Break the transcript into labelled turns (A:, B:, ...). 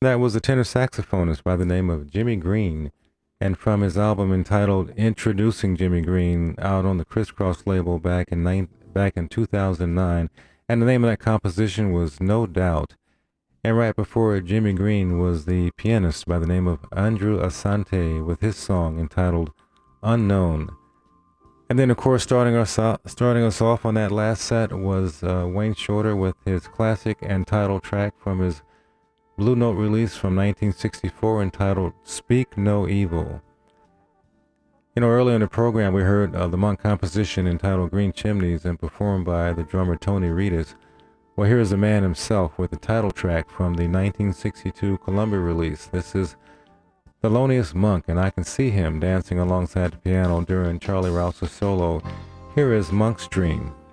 A: That was a tenor saxophonist by the name of Jimmy Green, and from his album entitled "Introducing Jimmy Green," out on the Crisscross label back in 2009, and the name of that composition was "No Doubt." And right before it, Jimmy Green was the pianist by the name of Andrew Asante with his song entitled "Unknown." And then, of course, starting us off on that last set was Wayne Shorter with his classic and title track from his Blue Note release from 1964 entitled "Speak No Evil." Earlier in the program we heard the Monk composition entitled "Green Chimneys" and performed by the drummer Tony Reedus. Well, here's the man himself with the title track from the 1962 Columbia release. This is Thelonious Monk, and I can see him dancing alongside the piano during Charlie Rouse's solo. Here is Monk's Dream.